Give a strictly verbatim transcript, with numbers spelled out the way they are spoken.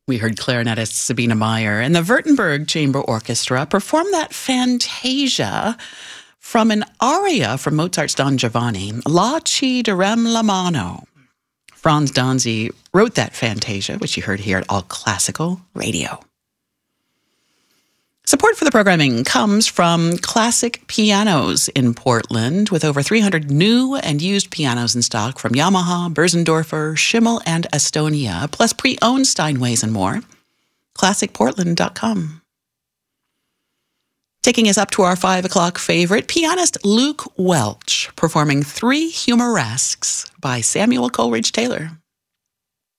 We heard clarinetist Sabina Meyer and the Württemberg Chamber Orchestra perform that fantasia from an aria from Mozart's Don Giovanni, La Ci darem la mano. Franz Danzi wrote that fantasia, which you heard here at All Classical Radio. Support for the programming comes from Classic Pianos in Portland, with over three hundred new and used pianos in stock from Yamaha, Börsendorfer, Schimmel, and Estonia, plus pre-owned Steinways and more. classic portland dot com. Taking us up to our five o'clock favorite, pianist Luke Welch, performing three Humoresques by Samuel Coleridge Taylor.